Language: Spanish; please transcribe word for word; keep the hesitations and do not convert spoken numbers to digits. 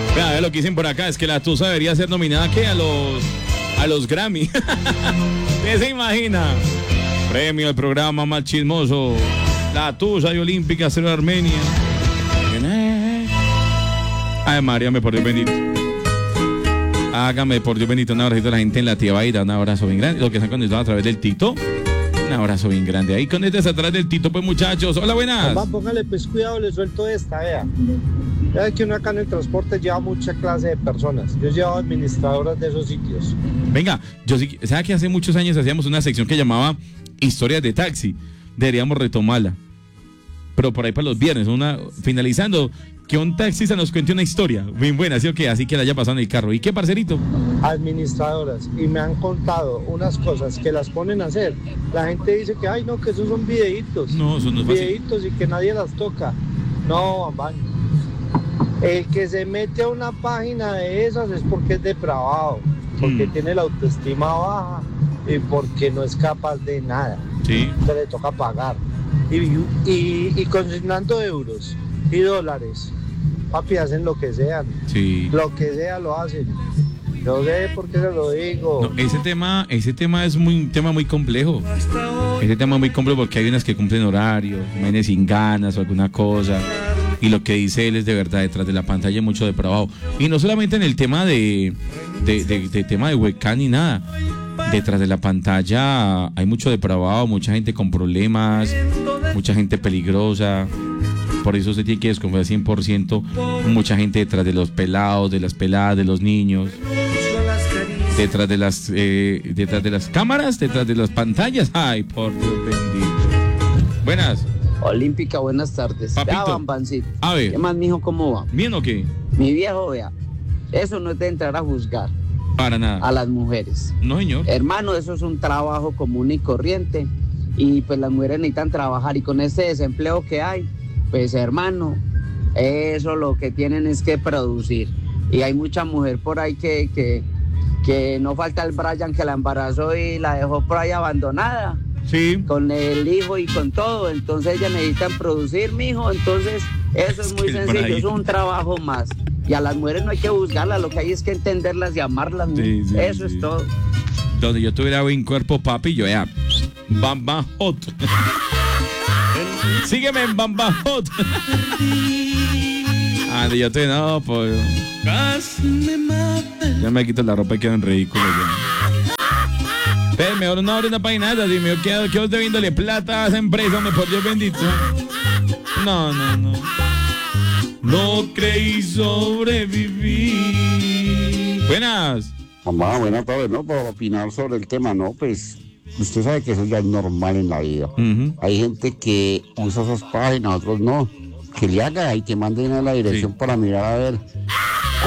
Vea, vea lo que dicen por acá, es que la Tusa debería ser nominada ¿qué? a los a los Grammy. ¿Qué se imagina? Premio al programa más chismoso. La Tusa y Olímpica Cero Armenia. Ay, María, me por Dios bendito. Hágame por Dios bendito un abrazo a la gente en la Tía Baida, un abrazo bien grande. Lo que están conectados a través del Tito. Un abrazo bien grande. Ahí conéctense atrás del Tito, pues muchachos. Hola, buenas. Mamá, póngale pues cuidado, le suelto esta, vea. Ya que uno acá en el transporte lleva mucha clase de personas. Yo llevo administradoras de esos sitios. Venga, yo sí, ¿sabe que hace muchos años hacíamos una sección que llamaba Historias de Taxi? Deberíamos retomarla. Pero por ahí para los viernes, una finalizando, que un taxista nos cuente una historia bien buena, ¿sí o qué? Así que la haya pasado en el carro. ¿Y qué, parcerito? Administradoras, y me han contado unas cosas que las ponen a hacer. La gente dice que, ay, no, que esos son videitos. No, eso no es fácil. Videitos y que nadie las toca. No, man. El que se mete a una página de esas es porque es depravado, porque mm. tiene la autoestima baja y porque no es capaz de nada. Sí. Se le toca pagar. Y, y, y consignando euros y dólares, papi, hacen lo que sean. Sí. Lo que sea lo hacen. Yo sé por qué se lo digo. No, ese tema, ese tema es muy, un tema muy complejo. Ese tema es muy complejo porque hay unas que cumplen horarios, vienen sin ganas o alguna cosa. Y lo que dice él es de verdad, detrás de la pantalla hay mucho depravado. Y no solamente en el tema de, de, de, de tema de webcam ni nada. Detrás de la pantalla hay mucho depravado, mucha gente con problemas, mucha gente peligrosa. Por eso se tiene que desconfiar cien por ciento. Mucha gente detrás de los pelados, de las peladas, de los niños. Detrás de las eh, detrás de las cámaras, detrás de las pantallas. Ay, por Dios bendito. Buenas. Olímpica, buenas tardes. Papito. Ya, Bambancito. A ver. ¿Qué más, mijo, cómo va? ¿Bien o qué? Mi viejo, vea, eso no es de entrar a juzgar. Para nada. A las mujeres. No, señor. Hermano, eso es un trabajo común y corriente. Y pues las mujeres necesitan trabajar. Y con este desempleo que hay, pues hermano, eso lo que tienen es que producir. Y hay mucha mujer por ahí que, que, que no falta el Brian que la embarazó y la dejó por ahí abandonada. Sí. Con el hijo y con todo. Entonces ellas necesitan producir, mijo. Entonces eso es, es muy sencillo. Es un trabajo más. Y a las mujeres no hay que juzgarlas, lo que hay es que entenderlas y amarlas. Sí, sí, eso sí. Es todo. Donde yo tuviera buen cuerpo, papi, yo ya Bam Bam Hot. Sígueme en Bam Bam Hot. Ah, yo te no, pues. Ya me quito la ropa y quedo en ridículo. Pero mejor no abre una página de esas, me quedo, quedo debiéndole plata a esa empresa, hombre, por Dios bendito. No, no, no. No creí sobrevivir. Buenas. Mamá, buenas tardes, ¿no? Para opinar sobre el tema, ¿no? Pues usted sabe que eso ya es normal en la vida. Uh-huh. Hay gente que usa esas páginas, otros no. Que le haga y que manden a la dirección sí. para mirar a ver